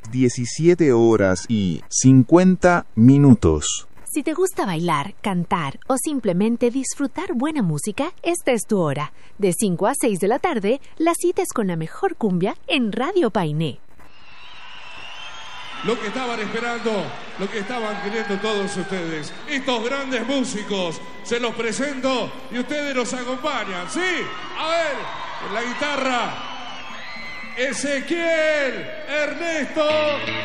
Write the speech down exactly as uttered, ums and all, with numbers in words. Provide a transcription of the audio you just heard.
diecisiete horas y cincuenta minutos. Si te gusta bailar, cantar o simplemente disfrutar buena música, esta es tu hora. De cinco a seis de la tarde, la cita es con la mejor cumbia en Radio Painé. Lo que estaban esperando, lo que estaban queriendo todos ustedes. Estos grandes músicos, se los presento y ustedes los acompañan, ¿sí? A ver, en la guitarra, Ezequiel Ernesto